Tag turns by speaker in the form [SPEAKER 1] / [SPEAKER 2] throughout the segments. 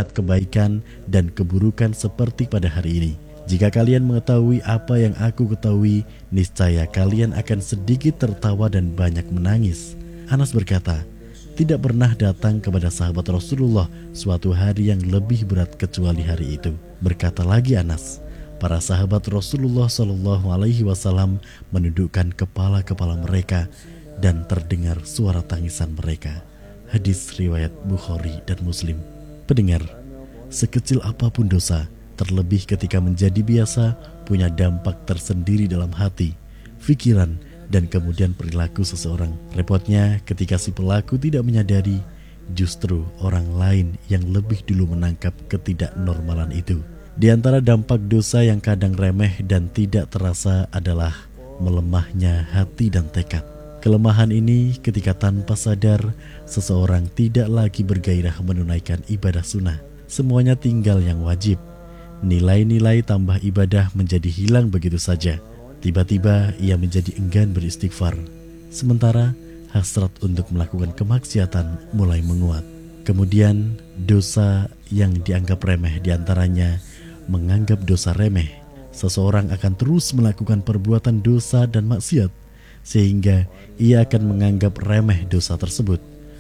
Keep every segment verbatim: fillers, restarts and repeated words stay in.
[SPEAKER 1] melihat kebaikan dan keburukan seperti pada hari ini. Jika kalian mengetahui apa yang aku ketahui, niscaya kalian akan sedikit tertawa dan banyak menangis. Anas berkata, tidak pernah datang kepada sahabat Rasulullah suatu hari yang lebih berat kecuali hari itu. Berkata lagi Anas, para sahabat Rasulullah Shallallahu Alaihi Wasallam menundukkan kepala-kepala mereka dan terdengar suara tangisan mereka. Hadis riwayat Bukhari dan Muslim. Pendengar, sekecil apapun dosa, terlebih ketika menjadi biasa, punya dampak tersendiri dalam hati, pikiran, dan kemudian perilaku seseorang. Repotnya ketika si pelaku tidak menyadari, justru orang lain yang lebih dulu menangkap ketidaknormalan itu. Di antara dampak dosa yang kadang remeh dan tidak terasa adalah melemahnya hati dan tekad. Kelemahan ini ketika tanpa sadar, seseorang tidak lagi bergairah menunaikan ibadah sunnah. Semuanya tinggal yang wajib. Nilai-nilai tambah ibadah menjadi hilang begitu saja. Tiba-tiba ia menjadi enggan beristighfar. Sementara hasrat untuk melakukan kemaksiatan mulai menguat. Kemudian dosa yang dianggap remeh diantaranya menganggap dosa remeh. Seseorang akan terus melakukan perbuatan dosa dan maksiat, sehingga ia akan menganggap remeh dosa tersebut.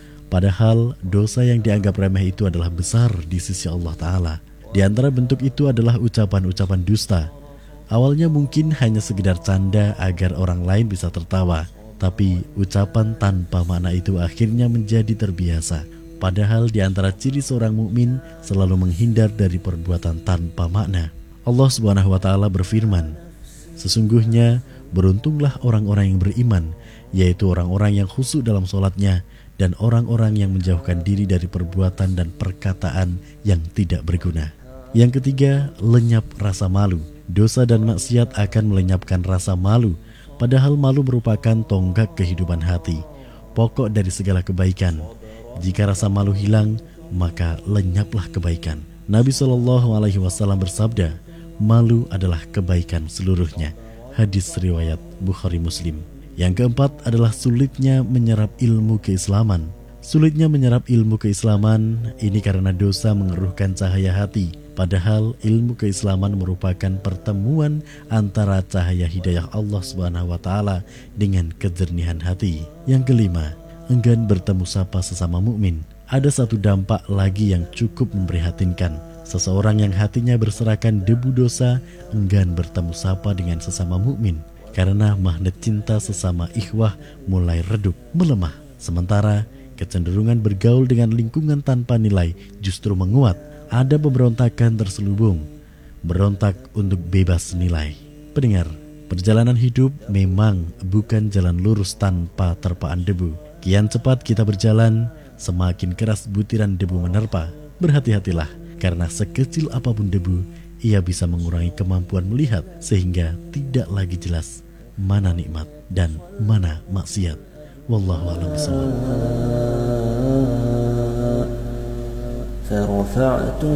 [SPEAKER 1] Padahal dosa yang dianggap remeh itu adalah besar di sisi Allah Ta'ala. Di antara bentuk itu adalah ucapan-ucapan dusta. Awalnya mungkin hanya sekedar canda agar orang lain bisa tertawa, tapi ucapan tanpa makna itu akhirnya menjadi terbiasa. Padahal di antara ciri seorang mukmin selalu menghindar dari perbuatan tanpa makna. Allah Subhanahu wa taala berfirman, sesungguhnya beruntunglah orang-orang yang beriman, yaitu orang-orang yang khusyuk dalam sholatnya dan orang-orang yang menjauhkan diri dari perbuatan dan perkataan yang tidak berguna. Yang ketiga, lenyap rasa malu. Dosa dan maksiat akan melenyapkan rasa malu, padahal malu merupakan tonggak kehidupan hati, pokok dari segala kebaikan. Jika rasa malu hilang, maka lenyaplah kebaikan. Nabi shallallahu alaihi wasallam bersabda, malu adalah kebaikan seluruhnya. Hadis riwayat Bukhari Muslim. Yang keempat adalah sulitnya menyerap ilmu keislaman. Sulitnya menyerap ilmu keislaman ini karena dosa mengeruhkan cahaya hati. Padahal ilmu keislaman merupakan pertemuan antara cahaya hidayah Allah Subhanahu wa taala dengan kejernihan hati. Yang kelima, enggan bertemu sapa sesama mukmin. Ada satu dampak lagi yang cukup memprihatinkan. Seseorang yang hatinya berserakan debu dosa enggan bertemu sapa dengan sesama mukmin karena magnet cinta sesama ikhwah mulai redup, melemah. Sementara kecenderungan bergaul dengan lingkungan tanpa nilai justru menguat. Ada pemberontakan terselubung, berontak untuk bebas nilai. Pendengar, perjalanan hidup memang bukan jalan lurus tanpa terpaan debu. Kian cepat kita berjalan, semakin keras butiran debu menerpa. Berhati-hatilah, karena sekecil apapun debu, ia bisa mengurangi kemampuan melihat, sehingga tidak lagi jelas mana nikmat dan mana maksiat. Wallahu a'lam bishawab.